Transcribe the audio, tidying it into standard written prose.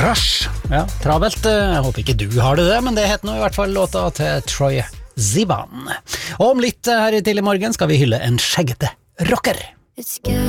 Rush. Ja, travelt. Jeg håper ikke du har det, men det heter nå i hvert fall låta til Troye Sivan. Og om litt her i tidlig morgen skal vi hylle en skjeggete rocker. It's good.